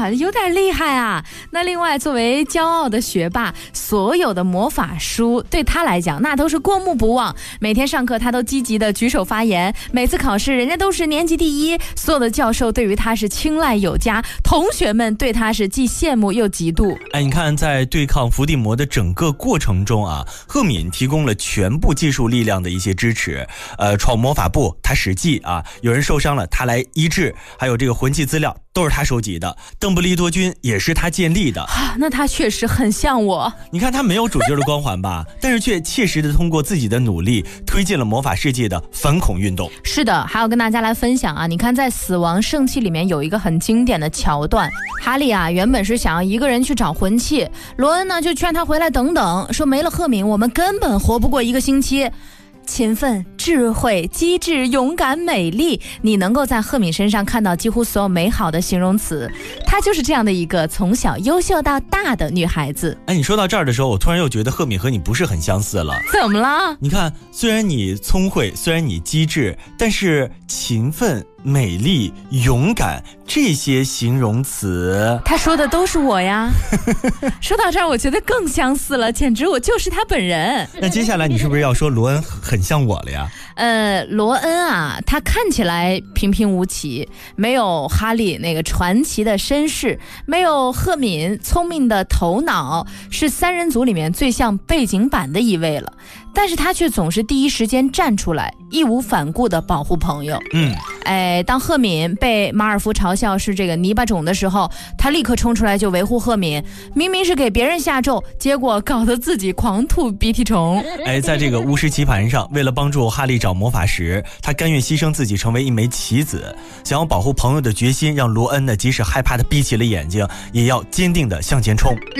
哇，有点厉害啊。那另外作为骄傲的学霸，所有的魔法书对他来讲那都是过目不忘，每天上课他都积极的举手发言，每次考试人家都是年级第一，所有的教授对于他是青睐有加，同学们对他是既羡慕又嫉妒。 你看在对抗伏地魔的整个过程中啊，赫敏提供了全部技术力量的一些支持，闯魔法部他使计啊，有人受伤了他来医治，还有这个魂器资料都是他收集的，邓布利多军也是他建立的。 那他确实很像我。 你看他没有主角的光环吧，但是却切实的通过自己的努力推进了魔法世界的反恐运动。 是的，还要跟大家来分享啊，你看在死亡圣器里面有一个很经典的桥段，哈利啊原本是想要一个人去找魂器，罗恩呢就劝他回来等等，说没了赫敏我们根本活不过1个星期。勤奋、智慧、机智、勇敢、美丽，你能够在赫敏身上看到几乎所有美好的形容词。她就是这样的一个从小优秀到大的女孩子。 你说到这儿的时候，我突然又觉得赫敏和你不是很相似了。 怎么了？ 你看，虽然你聪慧，虽然你机智，但是勤奋、美丽、勇敢这些形容词， 他说的都是我呀。说到这儿我觉得更相似了，简直我就是他本人。 那接下来你是不是要说罗恩很像我了呀？ 罗恩啊，他看起来平平无奇，没有哈利那个传奇的身世，没有赫敏聪明的头脑，是3人组里面最像背景板的一位了，但是他却总是第一时间站出来，义无反顾的保护朋友。当赫敏被马尔福嘲笑是这个泥巴种的时候，他立刻冲出来就维护赫敏，明明是给别人下咒，结果搞得自己狂吐鼻涕虫。 在这个巫师棋盘上，为了帮助哈利找魔法石，他甘愿牺牲自己成为一枚棋子，想要保护朋友的决心让罗恩呢，即使害怕的闭起了眼睛，也要坚定的向前冲。